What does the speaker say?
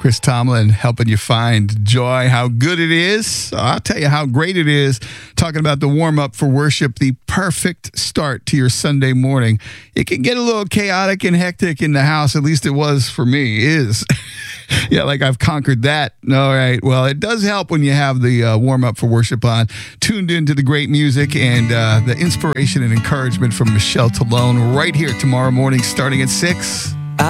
Chris Tomlin helping you find joy, how good it is. I'll tell you how great it is. Talking about the warm-up for worship, the perfect start to your Sunday morning. It can get a little chaotic and hectic in the house, at least it was for me, is. Yeah, like I've conquered that. All right. Well, it does help when you have the warm-up for worship on. Tuned into the great music and the inspiration and encouragement from Michelle Talone right here tomorrow morning starting at 6.